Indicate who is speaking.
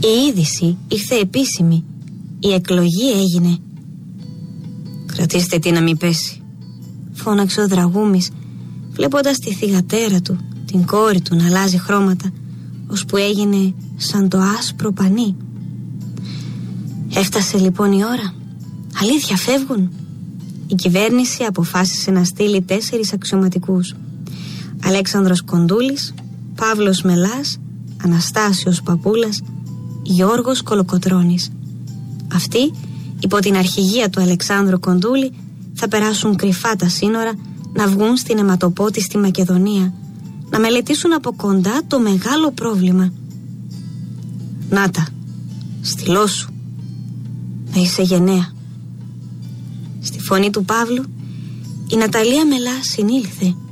Speaker 1: Η είδηση ήρθε επίσημη. Η εκλογή έγινε. «Κρατήστε τι να μην πέσει», φώναξε ο Δραγούμης, βλέποντας τη θυγατέρα του, την κόρη του, να αλλάζει χρώματα, ώσπου έγινε σαν το άσπρο πανί. Έφτασε λοιπόν η ώρα. Αλήθεια, φεύγουν. Η κυβέρνηση αποφάσισε να στείλει 4 αξιωματικούς: Αλέξανδρος Κοντούλης, Παύλος Μελάς, Αναστάσιος Παπούλας, Γιώργος Κολοκοτρώνης. Αυτοί, υπό την αρχηγία του Αλεξάνδρου Κοντούλη, θα περάσουν κρυφά τα σύνορα, να βγουν στην αιματοπότιστη Μακεδονία, να μελετήσουν από κοντά το μεγάλο πρόβλημα. «Νάτα, στυλώσου, να είσαι γενναία». Στη φωνή του Παύλου η Ναταλία Μελά συνήλθε.